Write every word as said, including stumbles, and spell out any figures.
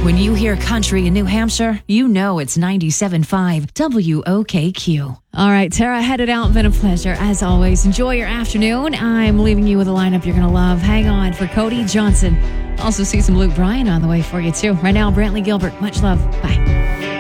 When you hear country in New Hampshire, you know it's ninety-seven point five W O K Q. All right, Tara, headed out. Been a pleasure, as always. Enjoy your afternoon. I'm leaving you with a lineup you're going to love. Hang on for Cody Johnson. Also see some Luke Bryan on the way for you, too. Right now, Brantley Gilbert. Much love. Bye.